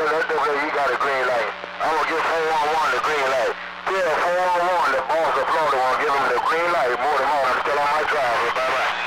that's okay. You got a green light. I'm gonna give 411 the green light. Tell 411 the boss of Florida won't give him the green light. More than more, I'm still on my drive. Bye bye.